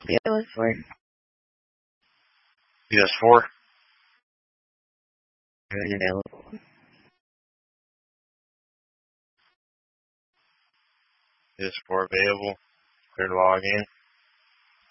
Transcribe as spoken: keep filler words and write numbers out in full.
P S four. P S four? Available. P S four available. Clear to log in.